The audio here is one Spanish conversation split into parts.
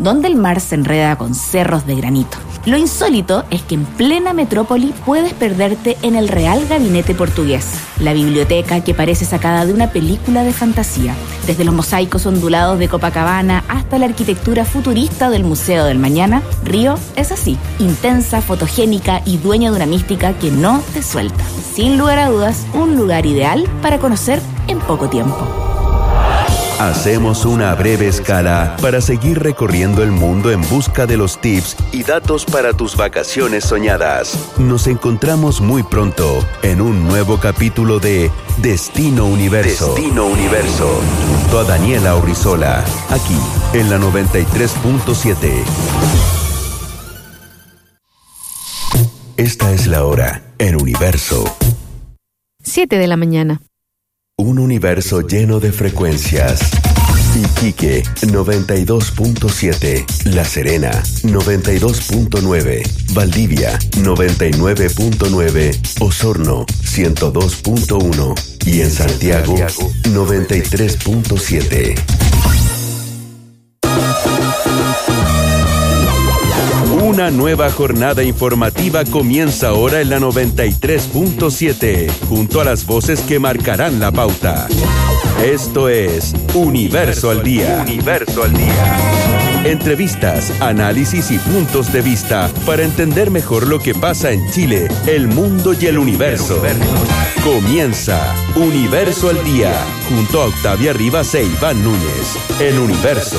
donde el mar se enreda con cerros de granito. Lo insólito es que en plena metrópoli puedes perderte en el Real Gabinete Portugués, la biblioteca que parece sacada de una película de fantasía. Desde los mosaicos ondulados de Copacabana hasta la arquitectura futurista del Museo del Mañana, Río es así, intensa, fotogénica y dueña de una mística que no te suelta. Sin lugar a dudas, un lugar ideal para conocer en poco tiempo. Hacemos una breve escala para seguir recorriendo el mundo en busca de los tips y datos para tus vacaciones soñadas. Nos encontramos muy pronto en un nuevo capítulo de Destino Universo. Destino Universo. Junto a Daniela Urrizola, aquí en la 93.7. Esta es la hora en Universo. 7 de la mañana. Un universo lleno de frecuencias. Iquique 92.7, La Serena 92.9, Valdivia 99.9, Osorno 102.1 y en Santiago 93.7. Una nueva jornada informativa comienza ahora en la 93.7, junto a las voces que marcarán la pauta. Esto es Universo al Día. Universo al Día. Entrevistas, análisis y puntos de vista para entender mejor lo que pasa en Chile, el mundo y el universo. Comienza Universo al Día, junto a Octavia Rivas e Iván Núñez, en Universo.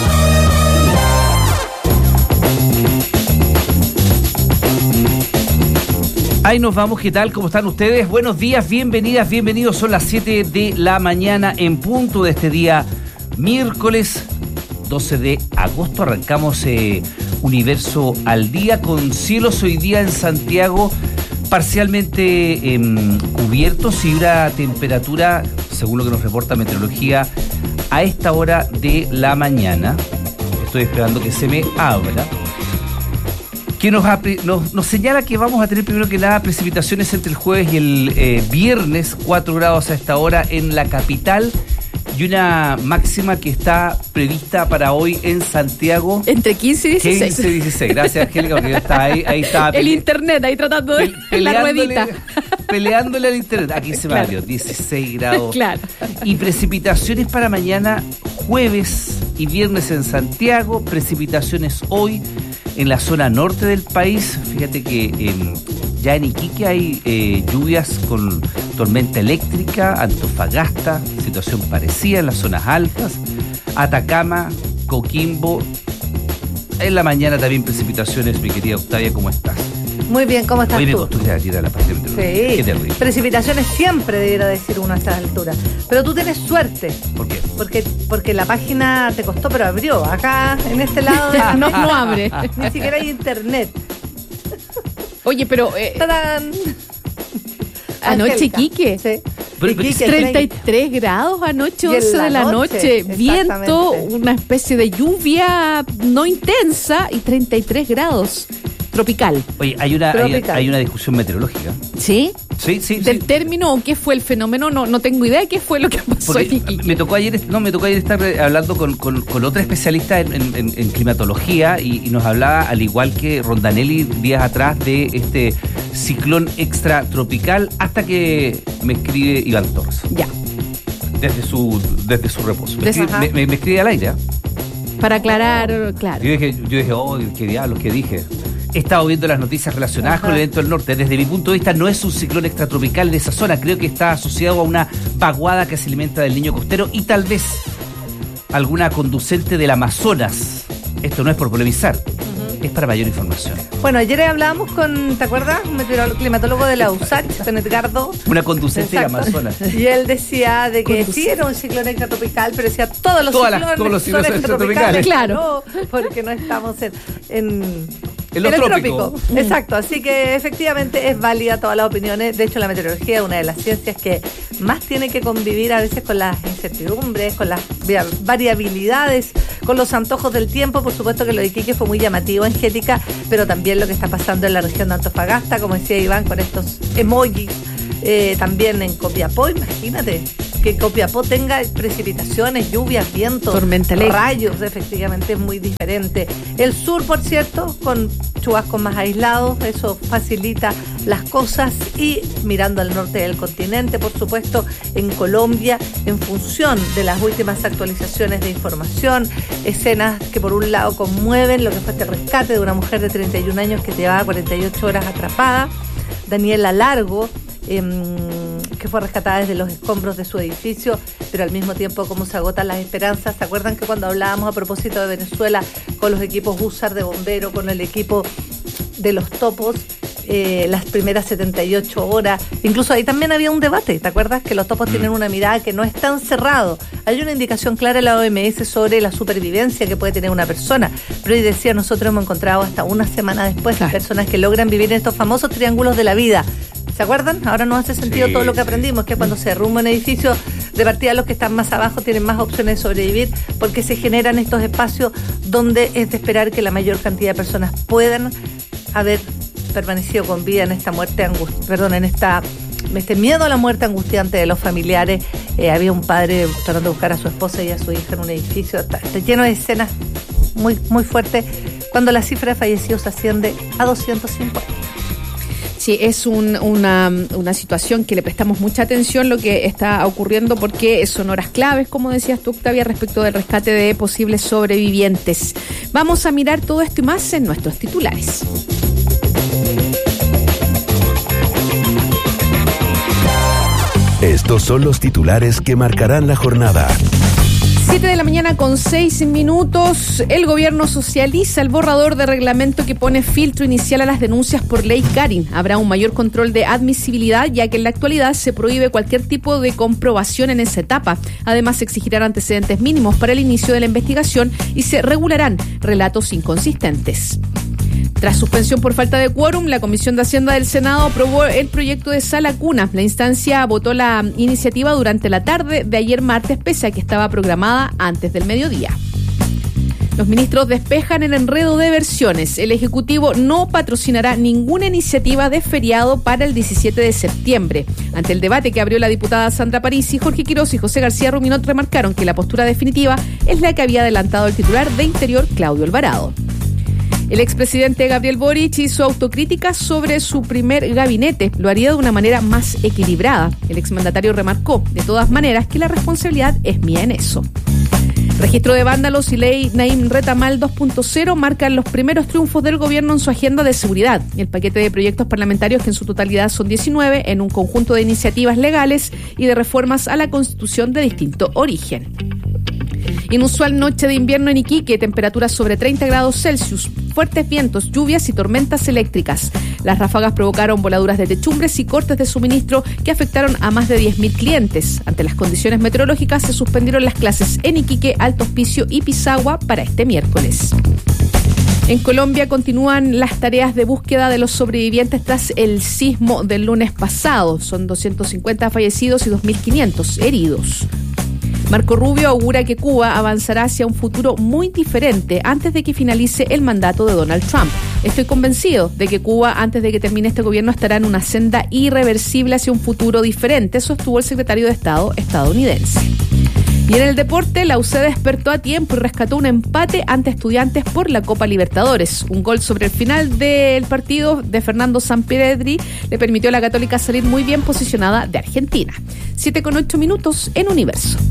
Ahí nos vamos, ¿qué tal? ¿Cómo están ustedes? Buenos días, bienvenidas, bienvenidos. Son las 7 de la mañana en punto de este día, miércoles 12 de agosto. Arrancamos Universo al Día con cielos hoy día en Santiago parcialmente cubiertos y una temperatura, según lo que nos reporta Meteorología, a esta hora de la mañana. Estoy esperando que se me abra. Que nos señala que vamos a tener primero que nada precipitaciones entre el jueves y el viernes, 4 grados a esta hora en la capital y una máxima que está prevista para hoy en Santiago. Entre 15 y 16. 15 y 16. Gracias, Angélica, porque está ahí está. El internet, ahí tratando de la ruedita. Peleándole al internet. Aquí se me abrió, 16 grados. Claro. Y precipitaciones para mañana, jueves y viernes en Santiago, precipitaciones hoy en la zona norte del país. Fíjate que ya en Iquique hay lluvias con tormenta eléctrica, Antofagasta, situación parecida en las zonas altas, Atacama, Coquimbo. En la mañana también precipitaciones, mi querida Octavia, ¿cómo estás? Muy bien, ¿cómo estás tú? Hoy me costumbre a tirar la parte meteorológica. Sí, qué terrible. Precipitaciones siempre debiera decir uno a estas alturas. Pero tú tienes suerte. ¿Por qué? Porque la página te costó, pero abrió. Acá, en este lado, no abre. Ni siquiera hay internet. Oye, pero ¡Tarán! anoche Iquique. Sí. Pero, Iquique, 33 grados anoche, Y en 11 de la noche. Viento, exactamente. una especie de lluvia no intensa y 33 grados. Tropical. Oye, hay una discusión meteorológica. ¿Sí? Sí. Del término o qué fue el fenómeno, no tengo idea de qué fue lo que pasó en Iquique. Me tocó ayer estar hablando con otra especialista en climatología y nos hablaba, al igual que Rondanelli días atrás, de este ciclón extratropical, hasta que me escribe Iván Torres. Ya. Desde su reposo. Me escribe al aire. ¿Eh? Para aclarar, claro. Yo dije, oh, qué diablos, ¿qué dije? He estado viendo las noticias relacionadas con el evento del norte. Desde mi punto de vista no es un ciclón extratropical en esa zona. Creo que está asociado a una vaguada que se alimenta del niño costero y tal vez alguna conducente del Amazonas. Esto no es por polemizar, es para mayor información. Bueno, ayer hablábamos con, ¿te acuerdas? Un climatólogo de la USACH, con Edgardo. Una conducente del Amazonas. Y él decía de que sí era un ciclón extratropical, pero decía todos los ciclones son extratropicales. Claro. No, porque no estamos en el trópico. Exacto, así que efectivamente es válida todas las opiniones. De hecho, la meteorología es una de las ciencias que más tiene que convivir a veces con las incertidumbres, con las variabilidades, con los antojos del tiempo. Por supuesto que lo de Iquique fue muy llamativo en Gética, pero también lo que está pasando en la región de Antofagasta, como decía Iván, con estos emojis, también en Copiapó, imagínate. que Copiapó tenga precipitaciones, lluvias, vientos, tormenta eléctrica, rayos, efectivamente es muy diferente. El sur, por cierto, con chubascos más aislados, eso facilita las cosas. Y mirando al norte del continente, por supuesto, en Colombia, en función de las últimas actualizaciones de información, escenas que por un lado conmueven, lo que fue este rescate de una mujer de 31 años que llevaba 48 horas atrapada, Daniela Largo, que fue rescatada desde los escombros de su edificio, pero al mismo tiempo cómo se agotan las esperanzas. ¿Se acuerdan que cuando hablábamos a propósito de Venezuela con los equipos USAR de bombero, con el equipo de los topos, las primeras 78 horas, incluso ahí también había un debate, ¿te acuerdas? Que los topos tienen una mirada que no es tan cerrado. Hay una indicación clara en la OMS sobre la supervivencia que puede tener una persona, pero hoy decía, nosotros hemos encontrado hasta una semana después personas que logran vivir en estos famosos triángulos de la vida. ¿Se acuerdan? Ahora nos hace sentido todo lo que aprendimos, que cuando se derrumba un edificio, de partida los que están más abajo tienen más opciones de sobrevivir, porque se generan estos espacios donde es de esperar que la mayor cantidad de personas puedan haber permanecido con vida en esta muerte este miedo a la muerte angustiante de los familiares. Había un padre tratando de buscar a su esposa y a su hija en un edificio. Está lleno de escenas muy, muy fuertes, cuando la cifra de fallecidos asciende a 250. Sí, es una situación que le prestamos mucha atención lo que está ocurriendo, porque son horas claves, como decías tú, Octavia, respecto del rescate de posibles sobrevivientes. Vamos a mirar todo esto y más en nuestros titulares. Estos son los titulares que marcarán la jornada. 7:06 a.m. El gobierno socializa el borrador de reglamento que pone filtro inicial a las denuncias por ley Karin. Habrá un mayor control de admisibilidad, ya que en la actualidad se prohíbe cualquier tipo de comprobación en esa etapa. Además, se exigirán antecedentes mínimos para el inicio de la investigación y se regularán relatos inconsistentes. Tras suspensión por falta de quórum, la Comisión de Hacienda del Senado aprobó el proyecto de Sala Cuna. La instancia votó la iniciativa durante la tarde de ayer martes, pese a que estaba programada antes del mediodía. Los ministros despejan el enredo de versiones. El Ejecutivo no patrocinará ninguna iniciativa de feriado para el 17 de septiembre. Ante el debate que abrió la diputada Sandra Parisi, Jorge Quirós y José García Ruminot remarcaron que la postura definitiva es la que había adelantado el titular de Interior, Claudio Alvarado. El expresidente Gabriel Boric hizo autocrítica sobre su primer gabinete. Lo haría de una manera más equilibrada. El exmandatario remarcó, de todas maneras, que la responsabilidad es mía en eso. Registro de vándalos y ley Naim Retamal 2.0 marcan los primeros triunfos del gobierno en su agenda de seguridad. El paquete de proyectos parlamentarios, que en su totalidad son 19, en un conjunto de iniciativas legales y de reformas a la Constitución de distinto origen. Inusual noche de invierno en Iquique, temperaturas sobre 30 grados Celsius, fuertes vientos, lluvias y tormentas eléctricas. Las ráfagas provocaron voladuras de techumbres y cortes de suministro que afectaron a más de 10.000 clientes. Ante las condiciones meteorológicas, se suspendieron las clases en Iquique, Alto Hospicio y Pisagua para este miércoles. En Colombia continúan las tareas de búsqueda de los sobrevivientes tras el sismo del lunes pasado. Son 250 fallecidos y 2.500 heridos. Marco Rubio augura que Cuba avanzará hacia un futuro muy diferente antes de que finalice el mandato de Donald Trump. Estoy convencido de que Cuba, antes de que termine este gobierno, estará en una senda irreversible hacia un futuro diferente, sostuvo el secretario de Estado estadounidense. Y en el deporte, la UC despertó a tiempo y rescató un empate ante Estudiantes por la Copa Libertadores. Un gol sobre el final del partido de Fernando Sampedri le permitió a la Católica salir muy bien posicionada de Argentina. 7:08 en Universo.